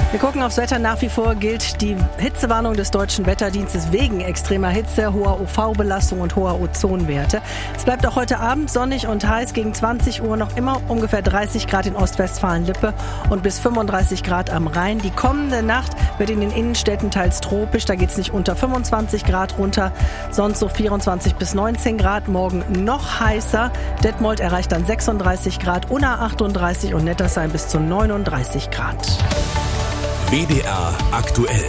Wir gucken aufs Wetter. Nach wie vor gilt die Hitzewarnung des Deutschen Wetterdienstes wegen extremer Hitze, hoher UV-Belastung und hoher Ozonwerte. Es bleibt auch heute Abend sonnig und heiß. Gegen 20 Uhr noch immer ungefähr 30 Grad in Ostwestfalen-Lippe und bis 35 Grad am Rhein. Die kommende Nacht wird in den Innenstädten teils tropisch. Da geht es nicht unter 25 Grad runter, sonst so 24 bis 19 Grad. Morgen noch heißer. Detmold erreicht dann 36 Grad, Unna 38 und Nettersheim bis zu 39 Grad. WDR aktuell.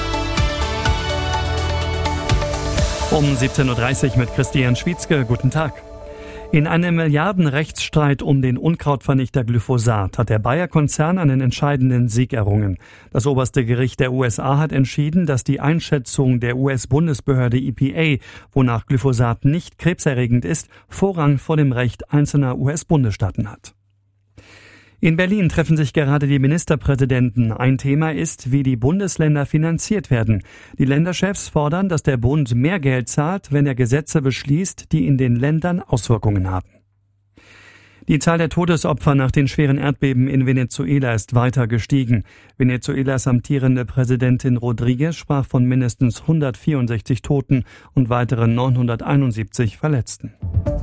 Um 17.30 Uhr mit Christian Schwietzke. Guten Tag. In einem Milliardenrechtsstreit um den Unkrautvernichter Glyphosat hat der Bayer-Konzern einen entscheidenden Sieg errungen. Das oberste Gericht der USA hat entschieden, dass die Einschätzung der US-Bundesbehörde EPA, wonach Glyphosat nicht krebserregend ist, Vorrang vor dem Recht einzelner US-Bundesstaaten hat. In Berlin treffen sich gerade die Ministerpräsidenten. Ein Thema ist, wie die Bundesländer finanziert werden. Die Länderchefs fordern, dass der Bund mehr Geld zahlt, wenn er Gesetze beschließt, die in den Ländern Auswirkungen haben. Die Zahl der Todesopfer nach den schweren Erdbeben in Venezuela ist weiter gestiegen. Venezuelas amtierende Präsidentin Rodríguez sprach von mindestens 164 Toten und weiteren 971 Verletzten.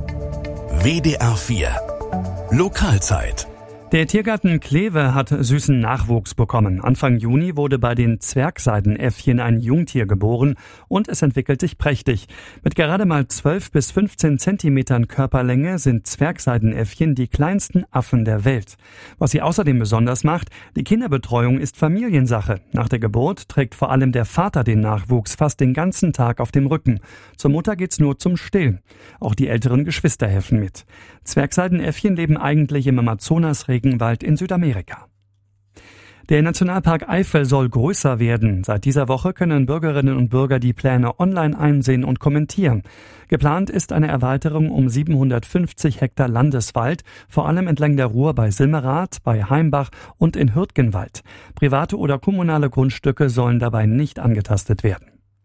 WDR 4 Lokalzeit. Der Tiergarten Kleve hat süßen Nachwuchs bekommen. Anfang Juni wurde bei den Zwergseidenäffchen ein Jungtier geboren und es entwickelt sich prächtig. Mit gerade mal 12 bis 15 Zentimetern Körperlänge sind Zwergseidenäffchen die kleinsten Affen der Welt. Was sie außerdem besonders macht, die Kinderbetreuung ist Familiensache. Nach der Geburt trägt vor allem der Vater den Nachwuchs fast den ganzen Tag auf dem Rücken. Zur Mutter geht's nur zum Stillen. Auch die älteren Geschwister helfen mit. Zwergseidenäffchen leben eigentlich im Amazonas-Regenwald in Südamerika. Der Nationalpark Eifel soll größer werden. Seit dieser Woche können Bürgerinnen und Bürger die Pläne online einsehen und kommentieren. Geplant ist eine Erweiterung um 750 Hektar Landeswald, vor allem entlang der Ruhr bei Silmerath, bei Heimbach und in Hürtgenwald. Private oder kommunale Grundstücke sollen dabei nicht angetastet werden.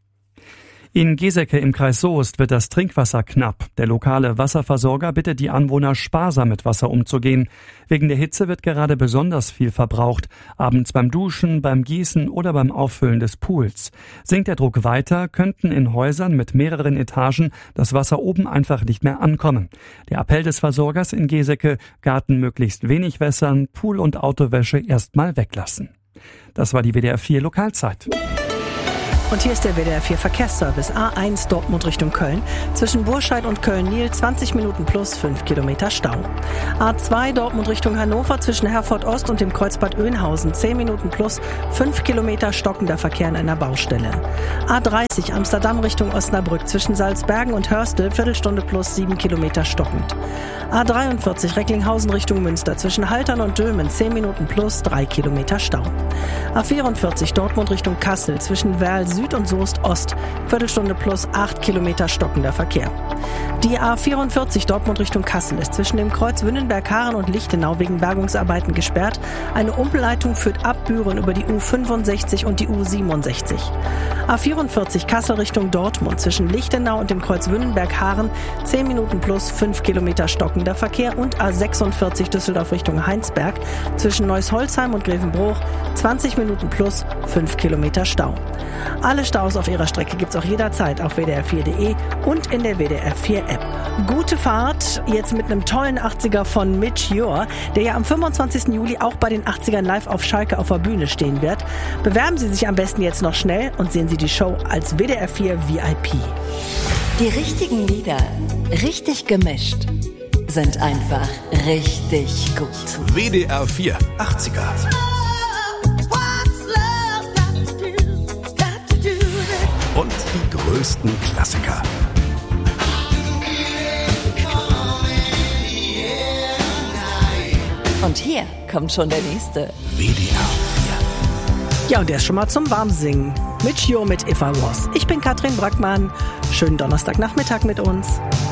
In Geseke im Kreis Soest wird das Trinkwasser knapp. Der lokale Wasserversorger bittet die Anwohner, sparsam mit Wasser umzugehen. Wegen der Hitze wird gerade besonders viel verbraucht. Abends beim Duschen, beim Gießen oder beim Auffüllen des Pools. Sinkt der Druck weiter, könnten in Häusern mit mehreren Etagen das Wasser oben einfach nicht mehr ankommen. Der Appell des Versorgers in Geseke: Garten möglichst wenig wässern, Pool und Autowäsche erstmal weglassen. Das war die WDR 4 Lokalzeit. Und hier ist der WDR 4 Verkehrsservice. A1 Dortmund Richtung Köln. Zwischen Burscheid und Köln-Niel 20 Minuten plus 5 Kilometer Stau. A2 Dortmund Richtung Hannover zwischen Herford Ost und dem Kreuzbad Oeynhausen 10 Minuten plus 5 Kilometer stockender Verkehr an einer Baustelle. A30 Amsterdam Richtung Osnabrück zwischen Salzbergen und Hörstel Viertelstunde plus 7 Kilometer stockend. A43 Recklinghausen Richtung Münster zwischen Haltern und Dülmen 10 Minuten plus 3 Kilometer Stau. A44 Dortmund Richtung Kassel zwischen Werl Süd und Soest Ost, Viertelstunde plus 8 Kilometer stockender Verkehr. Die A44 Dortmund Richtung Kassel ist zwischen dem Kreuz Wünnenberg-Haaren und Lichtenau wegen Bergungsarbeiten gesperrt. Eine Umleitung führt ab Büren über die U65 und die U67. A44 Kassel Richtung Dortmund zwischen Lichtenau und dem Kreuz Wünnenberg-Haaren 10 Minuten plus 5 Kilometer stockender Verkehr und A46 Düsseldorf Richtung Heinsberg zwischen Neuss-Holzheim und Grevenbroich 20 Minuten plus 5 Kilometer Stau. Alle Staus auf ihrer Strecke gibt's auch jederzeit auf wdr4.de und in der WDR 4 App. Gute Fahrt jetzt mit einem tollen 80er von Mitch Ure, der ja am 25. Juli auch bei den 80ern live auf Schalke auf der Bühne stehen wird. Bewerben Sie sich am besten jetzt noch schnell und sehen Sie die Show als WDR 4 VIP. Die richtigen Lieder, richtig gemischt, sind einfach richtig gut. WDR 4 80er. Und die größten Klassiker. Und hier kommt schon der nächste. WDR 4. Ja, und der ist schon mal zum Warmsingen. Mitch Ure mit If I Was. Ich bin Katrin Brackmann. Schönen Donnerstagnachmittag mit uns.